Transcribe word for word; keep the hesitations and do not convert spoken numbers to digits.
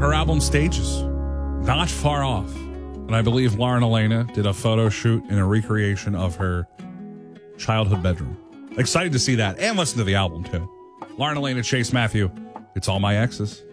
her album Stages. Not far off. And I believe Lauren Elena did a photo shoot in a recreation of her childhood bedroom. Excited to see that and listen to the album too. Lauren Elena, Chase Matthew. It's All My Exes.